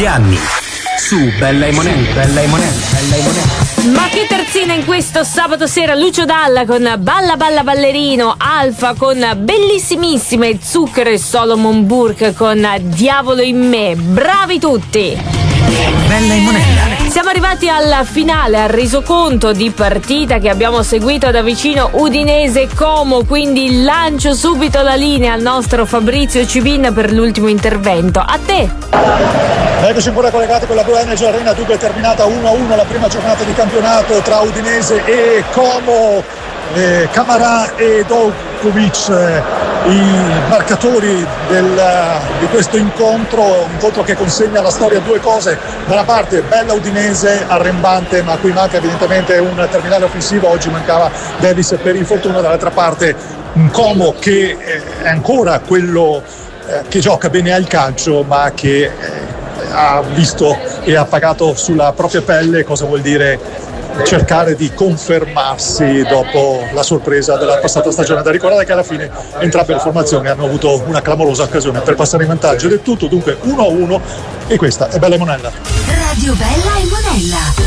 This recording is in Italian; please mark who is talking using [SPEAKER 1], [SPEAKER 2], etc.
[SPEAKER 1] anni. Su Bella e Monelli, Bella e Monelli, Bella e Monelli.
[SPEAKER 2] Ma che terzina in questo sabato sera? Lucio Dalla con Balla Balla Ballerino, Alfa con Bellissimissime, Zucchero e Solomon Burke con Diavolo in me. Bravi tutti!
[SPEAKER 1] Bella e Monella.
[SPEAKER 2] Siamo arrivati al finale, al resoconto di partita che abbiamo seguito da vicino, Udinese Como, quindi lancio subito la linea al nostro Fabrizio Cibin per l'ultimo intervento. A te!
[SPEAKER 3] Eccoci ancora collegati con la Blue Energy Arena, dunque è terminata 1-1 la prima giornata di campionato tra Udinese e Como. Camarà e Dovkovic i marcatori di questo incontro che consegna alla storia due cose: da una parte bella Udinese arrembante, ma qui manca evidentemente un terminale offensivo, oggi mancava Davis per infortunio, dall'altra parte un Como che è ancora quello che gioca bene al calcio, ma che ha visto e ha pagato sulla propria pelle cosa vuol dire cercare di confermarsi dopo la sorpresa della passata stagione. Da ricordare che alla fine entrambe le formazioni hanno avuto una clamorosa occasione per passare in vantaggio ed è tutto, dunque 1-1 e questa è Bella e Monella.
[SPEAKER 4] Radio Bella e Monella.